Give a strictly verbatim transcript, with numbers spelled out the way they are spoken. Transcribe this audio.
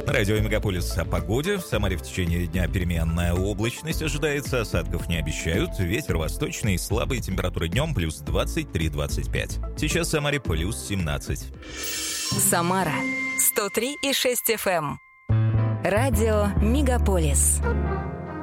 Радио Мегаполис о погоде. В Самаре в течение дня переменная облачность ожидается, осадков не обещают. Ветер восточный, слабый, температура днем плюс двадцать три - двадцать пять. Сейчас в Самаре плюс семнадцать. Самара сто три и шесть эф эм. Радио Мегаполис.